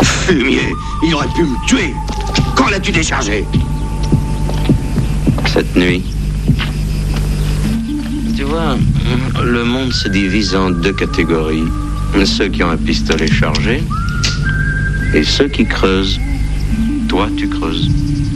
Fumier, il aurait pu me tuer. Quand l'as-tu déchargé? Cette nuit. Tu vois, le monde se divise en deux catégories. Ceux qui ont un pistolet chargé et ceux qui creusent. Toi, tu creuses.